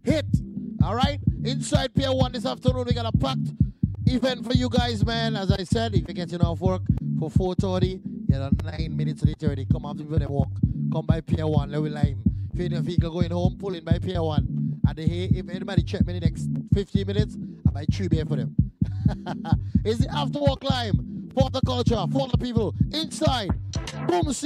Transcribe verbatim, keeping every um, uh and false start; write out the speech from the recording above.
hit. All right? Inside Pier one this afternoon, we got a packed event for you guys, man. As I said, if you're getting off work for four thirty, you got nine minutes to the thirty. Come after people them walk. Come by Pier one, Level Lime. If you're in a vehicle going home, pull in by Pier one. And they, if anybody check me in the next fifteen minutes, I buy three beer for them. It's the after work lime for the culture, for the people inside. Boom.